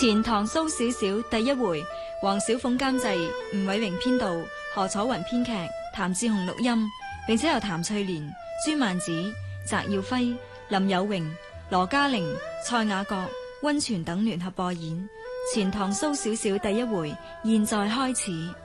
錢塘蘇小小第一回，黃小鳳監製，吳偉榮編導，何楚雲編劇，譚志雄錄音，並且由譚翠蓮、朱曼子、翟耀輝、林有榮、羅嘉玲、蔡雅閣、溫泉等聯合播演。錢塘蘇小小第一回，現在開始。